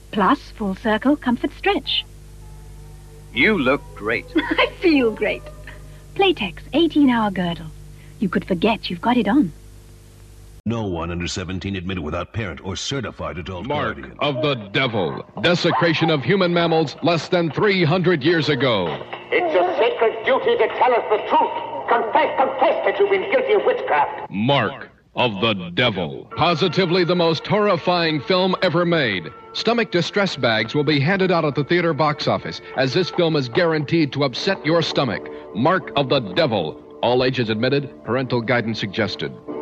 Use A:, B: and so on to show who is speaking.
A: Plus Full Circle Comfort Stretch.
B: You look great.
A: I feel great. Playtex 18-hour girdle. You could forget you've got it on.
C: No one under 17 admitted without parent or certified adult
D: Mark
C: guardian.
D: of the Devil. Desecration of human mammals less than 300 years ago.
E: It's your sacred duty to tell us the truth. Confess that you've been guilty of witchcraft.
D: Mark of the Devil. Positively the most horrifying film ever made. Stomach distress bags will be handed out at the theater box office, as this film is guaranteed to upset your stomach. Mark of the Devil. All ages admitted, parental guidance suggested.